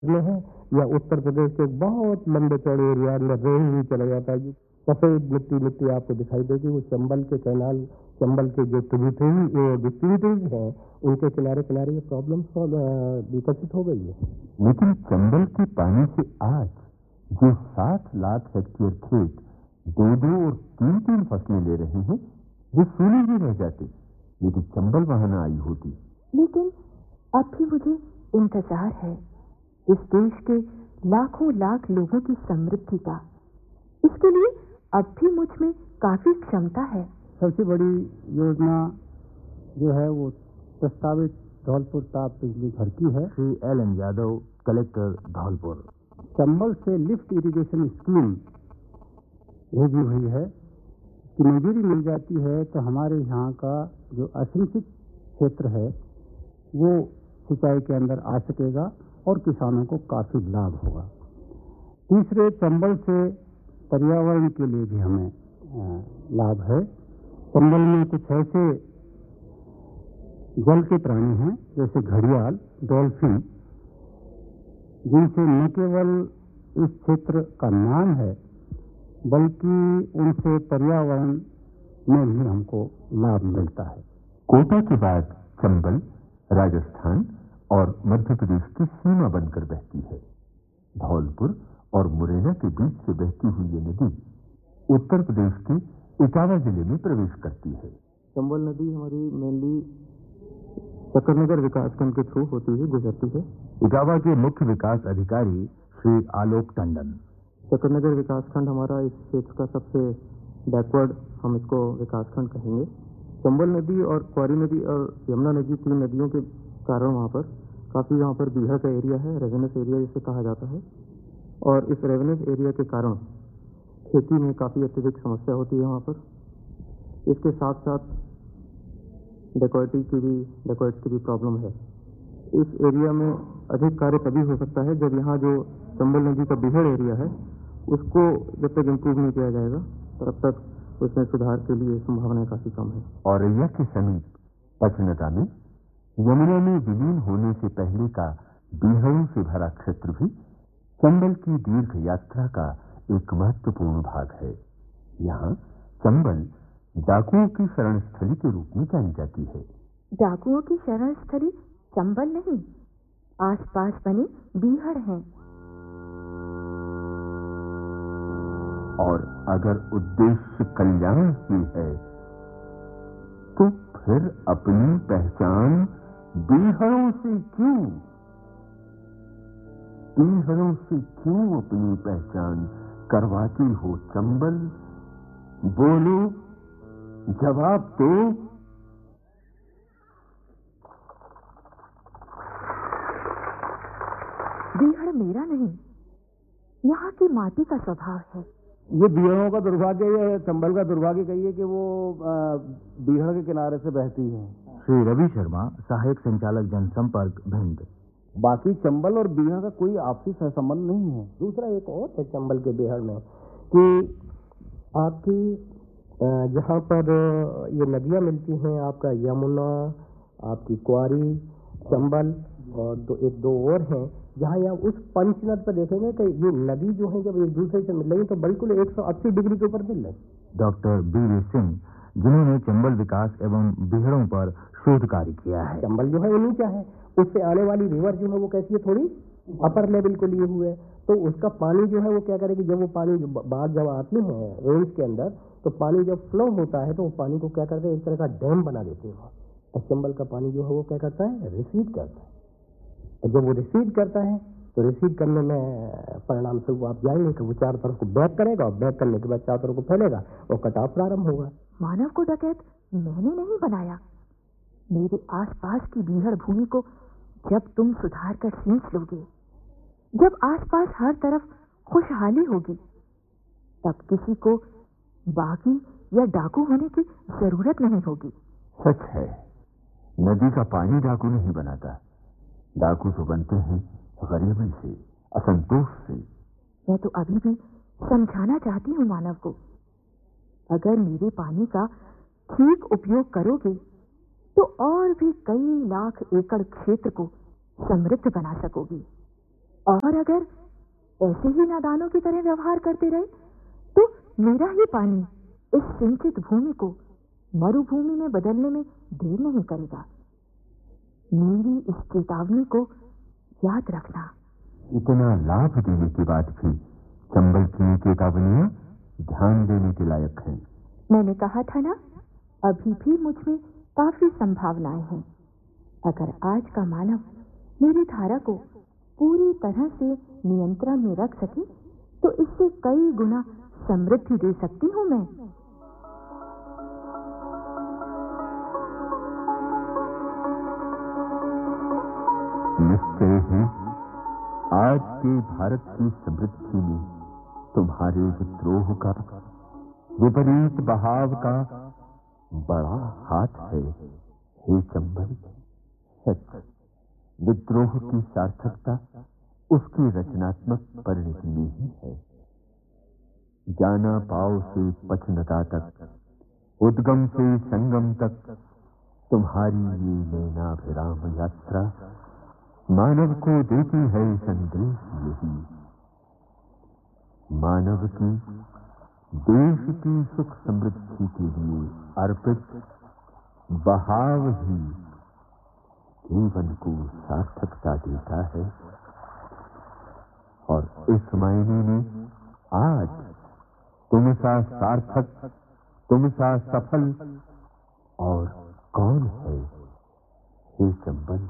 में है, या उत्तर प्रदेश के बहुत लंबे चौड़े एरिया में रेंज भी चला जाता है। जो सफेद मिट्टी मिट्टी आपको दिखाई देगी, वो चंबल के कैनाल, चंबल के जो डिस्ट्रीब्यूटरीज हैं, उनके किनारे किनारे ये प्रॉब्लम विकसित हो गई है। लेकिन चंबल के पानी से आज जो 60 लाख हेक्टेयर खेत 2-2 और 3-3 फसलें ले रहे हैं, वो सूने ही रह जाते यदि चंबल वहां न आई होती। लेकिन अब भी मुझे इंतजार है इस देश के लाखों लाख लोगों की समृद्धि का। इसके लिए अब भी मुझ में काफी क्षमता है। सबसे बड़ी योजना जो है वो प्रस्तावित धौलपुर ताप बिजली घर की है। Shri LN Yadav, collector Dholpur. चंबल से लिफ्ट इरिगेशन स्कीम भेजी हुई है कि मंजूरी मिल जाती है तो हमारे यहाँ का जो असिंचित क्षेत्र है वो सिंचाई के अंदर आ सकेगा और किसानों को काफी लाभ होगा। तीसरे, चंबल से पर्यावरण के लिए भी हमें लाभ है। चंबल में कुछ ऐसे जल के प्राणी हैं जैसे घड़ियाल, डॉल्फिन, जिनसे न केवल इस क्षेत्र का नाम है बल्कि उनसे पर्यावरण में भी हमको लाभ मिलता है। कोटा के बाद चंबल राजस्थान और मध्य प्रदेश की सीमा बनकर बहती है। धौलपुर और मुरैना के बीच से बहती हुई ये नदी उत्तर प्रदेश के इटावा जिले में प्रवेश करती है। चंबल नदी हमारी मेनली चक्करनगर विकासखंड के थ्रू होती हुई गुजरती है। इटावा के मुख्य विकास अधिकारी श्री आलोक टंडन। चक्करनगर विकासखंड हमारा इस क्षेत्र का सबसे बैकवर्ड हम इसको विकासखंड कहेंगे। चंबल नदी और क्वारी नदी और यमुना नदी, 3 नदियों के कारण वहाँ पर काफ़ी यहाँ पर बीहड़ का एरिया है, रेवेन्यूस एरिया जिसे कहा जाता है। और इस रेवेन्यूस एरिया के कारण खेती में काफ़ी अत्यधिक समस्या होती है वहाँ पर। इसके साथ साथ डेकोइट्स की भी प्रॉब्लम है। इस एरिया में अधिक कार्य तभी हो सकता है जब यहाँ जो चंबल नदी का बीहड़ एरिया है उसको जब तक इम्प्रूव नहीं किया जाएगा तब तक उसमें सुधार के लिए संभावनाएं काफ़ी कम है। औरैया के समीप पचनता में यमुना में विलीन होने से पहले का बीहड़ों से भरा क्षेत्र भी चंबल की दीर्घ यात्रा का एक महत्वपूर्ण भाग है। यहाँ चंबल डाकुओं की शरण स्थली के रूप में जानी जाती है। डाकुओं की शरण स्थली चंबल नहीं, आसपास बने बीहड़ हैं। और अगर उद्देश्य कल्याण ही है तो फिर अपनी पहचान बीहड़ों से क्यों अपनी पहचान करवाती हो चंबल? बोलो, जवाब दो। बीहड़ मेरा नहीं, यहाँ की माटी का स्वभाव है। ये बीहड़ों का दुर्भाग्य है, चंबल का दुर्भाग्य कहिए कि वो बीहड़ के किनारे से बहती है। श्री रवि शर्मा, सहायक संचालक जनसंपर्क, भिंड। बाकी चंबल और बीहड़ का कोई आपसी सहसंबंध नहीं है। दूसरा एक और है चंबल के बीहड़ में कि आपकी जहाँ पर ये नदियाँ मिलती हैं, आपका यमुना, आपकी क्वारी, चंबल और दो और हैं, जहाँ या उस पंचनद पर देखेंगे कि ये नदी जो है जब एक दूसरे से मिल रही तो बिल्कुल 180 डिग्री के ऊपर मिल रही। डॉक्टर BV सिंह, जिन्होंने चंबल विकास एवं बीहड़ों पर शोध कार्य किया है। चंबल जो है वो नीचा है, उससे आने वाली रिवर जो है वो कैसी है, थोड़ी अपर लेवल को लिए हुए है, तो उसका पानी जो है वो क्या करेगी, जब वो पानी बाढ़ जब आती है रेंज के अंदर तो पानी जब फ्लो होता है तो वो पानी को क्या करते हैं, एक तरह का डैम बना देते हैं। और चंबल का पानी जो है वो क्या करता है, रिसीड करता है। और जब वो रिसीड करता है तो रिसीड करने में परिणाम स्वरूप आप जाएंगे कि वो चारों तरफ को बैक करेगा और बैक करने के बाद चारों तरफ को फैलेगा और कटाव प्रारंभ होगा। मानव को डकैत मैंने नहीं बनाया। मेरे आसपास की बीहड़ भूमि को जब तुम सुधार कर सींच लोगे, जब आसपास हर तरफ खुशहाली होगी, तब किसी को बागी या डाकू होने की जरूरत नहीं होगी। सच है, नदी का पानी डाकू नहीं बनाता। डाकू तो बनते हैं गरीबी से, असंतोष से। मैं तो अभी भी समझाना चाहती हूँ मानव को, अगर मेरे पानी का ठीक उपयोग करोगे तो और भी कई लाख एकड़ क्षेत्र को समृद्ध बना सकोगी। और अगर ऐसे ही नादानों की तरह व्यवहार करते रहे तो मेरा ही पानी इस सिंचित भूमि को मरुभूमि में बदलने में देर नहीं करेगा। मेरी इस चेतावनी को याद रखना। इतना लाभ देने के बाद भी चंबल की चेतावनियां ध्यान देने के लायक हैं। मैंने कहा था ना, अभी भी मुझ में काफी संभावनाएं हैं। अगर आज का मानव मेरी धारा को पूरी तरह से नियंत्रण में रख सके तो इससे कई गुना समृद्धि दे सकती हूं मैं। निश्चय ही आज के भारत की समृद्धि में तुम्हारे विद्रोह का, विपरीत बहाव का बड़ा हाथ है। हे चंबल, सच विद्रोह की सार्थकता उसकी रचनात्मक परिणति में ही है। जाना पाव से पचनता तक, उद्गम से संगम तक तुम्हारी ये नैनाभिराम यात्रा मानव को देती है संदेश यही। मानव की देश की सुख समृद्धि के लिए अर्पित बहाव ही जीवन को सार्थकता देता है। और इस मायने में आज तुम सा सार्थक, तुम सा सफल और कौन है हे चंबल?